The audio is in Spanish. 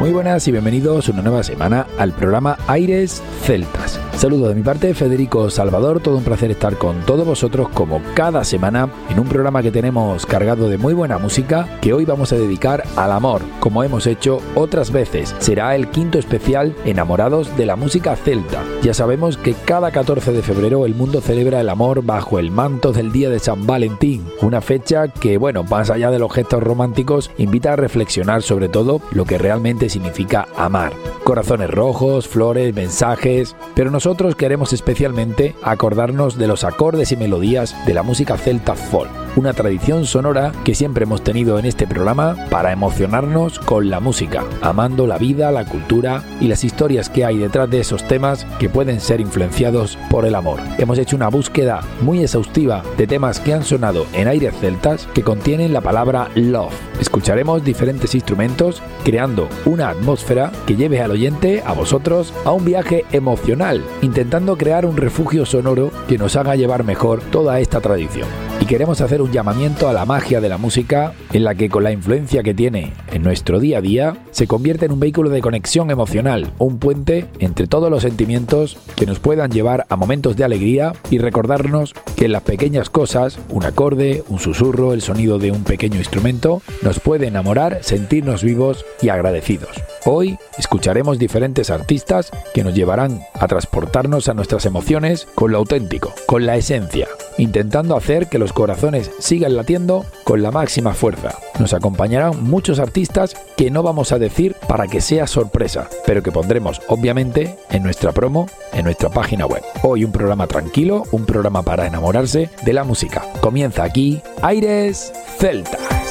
Muy buenas y bienvenidos una nueva semana al programa Aires Celtas. Saludo de mi parte, Federico Salvador, todo un placer estar con todos vosotros como cada semana en un programa que tenemos cargado de muy buena música que hoy vamos a dedicar al amor, como hemos hecho otras veces. Será el quinto especial Enamorados de la música celta. Ya sabemos que cada 14 de febrero el mundo celebra el amor bajo el manto del Día de San Valentín, una fecha que, más allá de los gestos románticos, invita a reflexionar sobre todo lo que realmente significa amar. Corazones rojos, flores, mensajes, pero nosotros queremos especialmente acordarnos de los acordes y melodías de la música celta folk, una tradición sonora que siempre hemos tenido en este programa para emocionarnos con la música, amando la vida, la cultura y las historias que hay detrás de esos temas que pueden ser influenciados por el amor. Hemos hecho una búsqueda muy exhaustiva de temas que han sonado en aires celtas que contienen la palabra love. Escucharemos diferentes instrumentos creando una atmósfera que lleve al oyente, a vosotros, a un viaje emocional, intentando crear un refugio sonoro que nos haga llevar mejor toda esta tradición. Y queremos hacer un llamamiento a la magia de la música, en la que con la influencia que tiene en nuestro día a día, se convierte en un vehículo de conexión emocional, un puente entre todos los sentimientos que nos puedan llevar a momentos de alegría y recordarnos que en las pequeñas cosas, un acorde, un susurro, el sonido de un pequeño instrumento, nos puede enamorar, sentirnos vivos y agradecidos. Hoy escucharemos diferentes artistas que nos llevarán a transportarnos a nuestras emociones con lo auténtico, con la esencia, intentando hacer que los corazones sigan latiendo con la máxima fuerza. Nos acompañarán muchos artistas que no vamos a decir para que sea sorpresa, pero que pondremos obviamente en nuestra promo, en nuestra página web. Hoy un programa tranquilo, un programa para enamorarse de la música. Comienza aquí Aires Celtas.